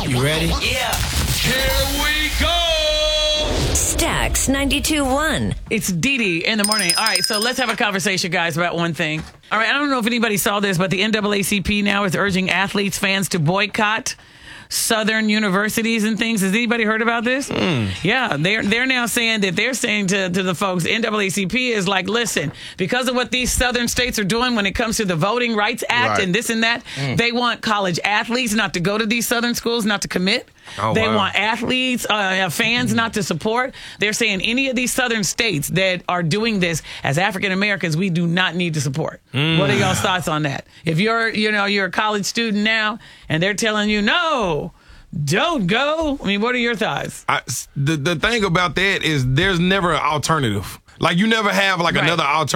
You ready? Yeah. Here we go. Stax 92.1. It's Dee Dee in the morning. All right, so let's have a conversation, guys, about one thing. All right, I don't know if anybody saw this, but the NAACP now is urging athletes, fans to boycott Southern universities and things. Has anybody heard about this? Yeah, they're now saying that they're saying to the folks, NAACP is like, listen, because of what these Southern states are doing when it comes to the Voting Rights Act and this and that, they want college athletes not to go to these Southern schools, not to commit. They want athletes, fans not to support. They're saying any of these Southern states that are doing this as African Americans, we do not need to support. What are y'all's thoughts on that? If you're a college student now and they're telling you, no, don't go. I mean, what are your thoughts? The thing about that is there's never an alternative. Like, you never have, like, another alternative.